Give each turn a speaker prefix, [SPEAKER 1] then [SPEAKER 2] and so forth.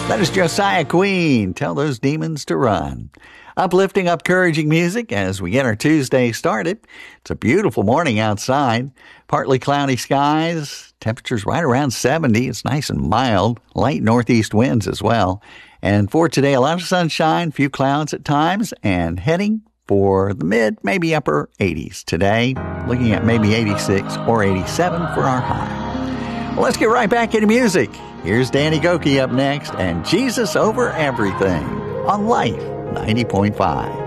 [SPEAKER 1] That is Josiah Queen. Tell those demons to run. Uplifting, encouraging music as we get our Tuesday started. It's a beautiful morning outside. Partly cloudy skies. Temperatures right around 70. It's nice and mild. Light northeast winds as well. And for today, a lot of sunshine, few clouds at times, and heading for the mid, maybe upper 80s today. Looking at maybe 86 or 87 for our high. Well, let's get right back into music. Here's Danny Gokey up next, and Jesus Over Everything on Life 90.5.